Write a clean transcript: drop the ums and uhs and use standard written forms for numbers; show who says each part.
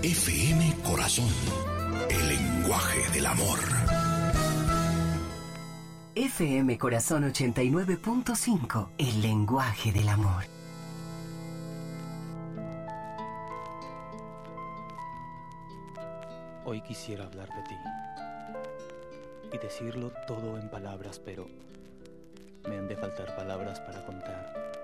Speaker 1: FM Corazón, el lenguaje del amor.
Speaker 2: FM Corazón 89.5, el lenguaje del amor.
Speaker 3: Hoy quisiera hablar de ti y decirlo todo en palabras, pero me han de faltar palabras para contar